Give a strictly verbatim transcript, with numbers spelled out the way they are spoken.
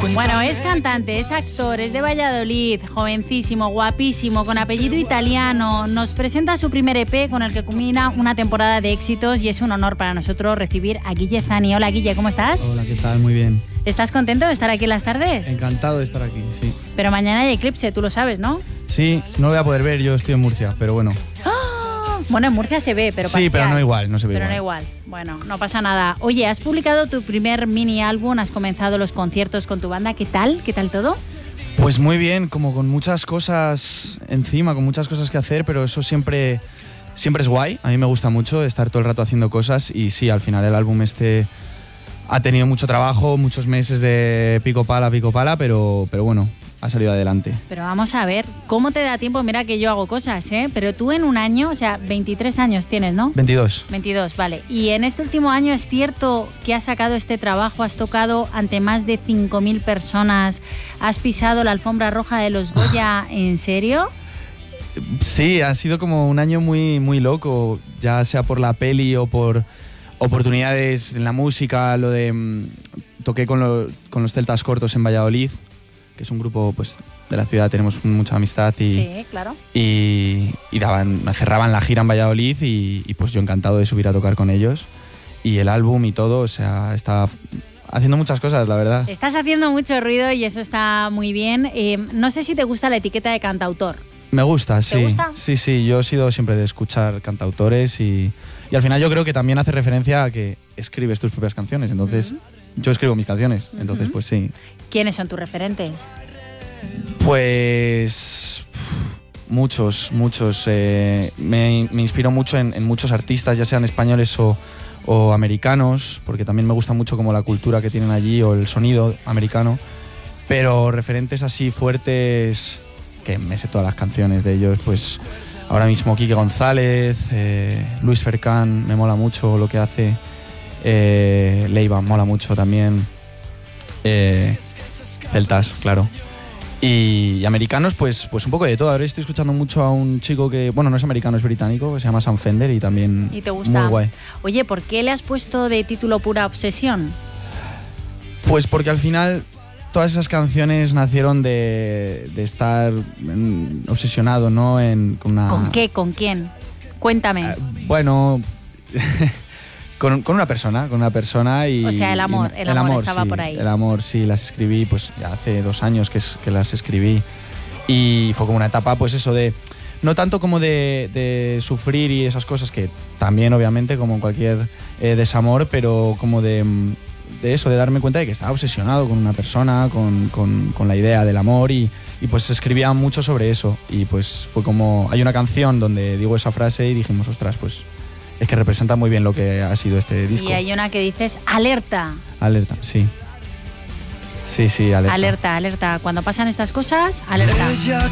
Bueno, es cantante, es actor, es de Valladolid, jovencísimo, guapísimo, con apellido italiano. Nos presenta su primer E Pe con el que culmina una temporada de éxitos y es un honor para nosotros recibir a Guille Zani. Hola Guille, ¿cómo estás? Hola, ¿qué tal? Muy bien. ¿Estás contento de estar aquí en las tardes? Encantado de estar aquí, sí. Pero mañana hay eclipse, tú lo sabes, ¿no? Sí, no lo voy a poder ver, yo estoy en Murcia, pero bueno. ¡Oh! Bueno, en Murcia se ve, pero sí, parcial. pero no igual, no se ve pero igual. Pero no igual. Bueno, no pasa nada. Oye, has publicado tu primer mini álbum, has comenzado los conciertos con tu banda. ¿Qué tal? ¿Qué tal todo? Pues muy bien, como con muchas cosas encima, con muchas cosas que hacer, pero eso siempre, siempre es guay. A mí me gusta mucho estar todo el rato haciendo cosas y sí, al final el álbum este ha tenido mucho trabajo, muchos meses de pico pala, pico pala, pero, pero bueno, ha salido adelante. Pero vamos a ver, ¿cómo te da tiempo? Mira que yo hago cosas, ¿eh? Pero tú en un año, o sea, veintitrés años tienes, ¿no? veintidós. veintidós, vale. Y en este último año es cierto que has sacado este trabajo, has tocado ante más de cinco mil personas, has pisado la alfombra roja de los Goya, ¿en serio? Sí, ha sido como un año muy, muy loco, ya sea por la peli o por oportunidades en la música, lo de mmm, toqué con, lo, con los Celtas Cortos en Valladolid, que es un grupo pues de la ciudad, tenemos mucha amistad y, sí, claro. y, y daban, cerraban la gira en Valladolid y, y pues yo encantado de subir a tocar con ellos y el álbum y todo, o sea, está haciendo muchas cosas, la verdad. Estás haciendo mucho ruido y eso está muy bien. Eh, no sé si te gusta la etiqueta de cantautor. Me gusta, sí. ¿Te gusta? Sí, sí, yo he sido siempre de escuchar cantautores y, y al final yo creo que también hace referencia a que escribes tus propias canciones, entonces uh-huh. yo escribo mis canciones, entonces uh-huh. pues sí. ¿Quiénes son tus referentes? Pues muchos, muchos. Eh, me, me inspiro mucho en, en muchos artistas, ya sean españoles o, o americanos, porque también me gusta mucho como la cultura que tienen allí o el sonido americano, pero referentes así fuertes, que me sé todas las canciones de ellos, pues ahora mismo Quique González, eh, Luis Fercán, me mola mucho lo que hace, eh, Leiva, mola mucho también, eh, Celtas, claro. Y, y americanos, pues, pues un poco de todo. Ahora estoy escuchando mucho a un chico que, bueno, no es americano, es británico, que se llama Sam Fender y también ¿Y te gusta? Muy guay. Oye, ¿por qué le has puesto de título Pura Obsesión? Pues porque al final todas esas canciones nacieron de, de estar en, obsesionado, ¿no? En, con, una, ¿Con qué? ¿Con quién? Cuéntame. Eh, bueno... Con, con una persona, con una persona y... O sea, el amor, y, el, el amor, amor estaba sí, por ahí. El amor, sí, las escribí, pues ya hace dos años que, que las escribí y fue como una etapa, pues eso de... No tanto como de, de sufrir y esas cosas, que también obviamente como en cualquier eh, desamor, pero como de, de eso, de darme cuenta de que estaba obsesionado con una persona, con, con, con la idea del amor y, y pues escribía mucho sobre eso y pues fue como... Hay una canción donde digo esa frase y dijimos, ostras, pues... Es que representa muy bien lo que ha sido este disco. Y hay una que dices, alerta. Alerta, sí. Sí, sí, alerta. Alerta, alerta. Cuando pasan estas cosas, alerta.